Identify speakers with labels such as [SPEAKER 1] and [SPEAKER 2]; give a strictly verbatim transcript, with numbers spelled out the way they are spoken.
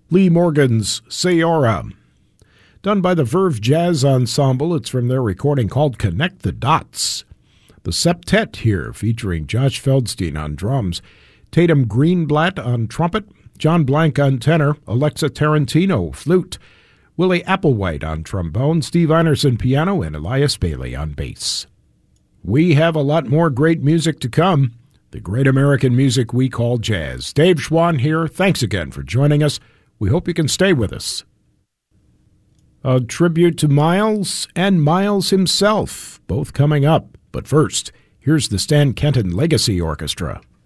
[SPEAKER 1] Lee Morgan's Sayora. Done by the Verve Jazz Ensemble, it's from their recording called Connect the Dots. The Septet here, featuring Josh Feldstein on drums, Tatum Greenblatt on trumpet, John Blank on tenor, Alexa Tarantino flute, Willie Applewhite on trombone, Steve Einerson piano, and Elias Bailey on bass. We have a lot more great music to come, the great American music we call jazz. Dave Schwann here. Thanks again for joining us. We hope you can stay with us. A tribute to Miles and Miles himself, both coming up. But first, here's the Stan Kenton Legacy Orchestra.